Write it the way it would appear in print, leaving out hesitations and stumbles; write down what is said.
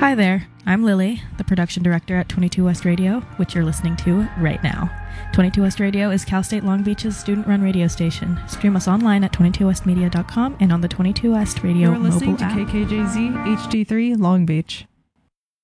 Hi there, I'm Lily, the production director at 22 West Radio, which you're listening to right now. 22 West Radio is Cal State Long Beach's student-run radio station. Stream us online at 22westmedia.com and on the 22 West Radio You're listening mobile to app. KKJZ HD3 Long Beach.